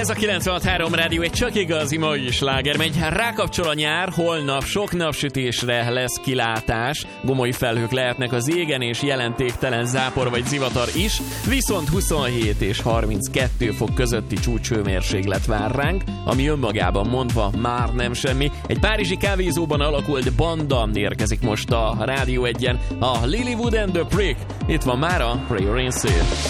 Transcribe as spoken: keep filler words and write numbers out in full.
Ez a kilencvenhat három rádió egy csak igazi mai sláger megy. Rákapcsol a nyár, holnap sok napsütésre lesz kilátás. Gomoly felhők lehetnek az égen, és jelentéktelen zápor vagy zivatar is. Viszont huszonhét és harminckettő fok közötti csúcshőmérséklet vár ránk, ami önmagában mondva már nem semmi. Egy párizsi kávézóban alakult banda érkezik most a Rádió egyen. A Lilywood and the Prick. Itt van már a Prayer in Seal.